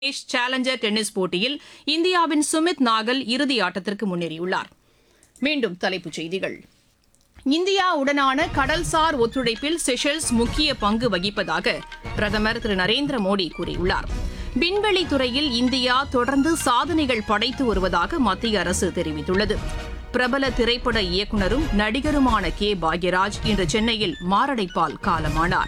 Challenger tennis போட்டியில் இந்தியாவின் சுமித் நாகல் இறுதி ஆட்டத்திற்கு முன்னேறியுள்ளார். மீண்டும் தலைப்புச் செய்திகள். இந்தியாவுடனான கடல்சார் ஒத்துழைப்பில் செஷல்ஸ் முக்கிய பங்கு வகிப்பதாக பிரதமர் திரு நரேந்திர மோடி கூறியுள்ளார். விண்வெளி துறையில் இந்தியா தொடர்ந்து சாதனைகள் படைத்து வருவதாக மத்திய அரசு தெரிவித்துள்ளது. பிரபல திரைப்பட இயக்குநரும் நடிகருமான கே பாக்யராஜ் இன்று சென்னையில் மாரடைப்பால் காலமானார்.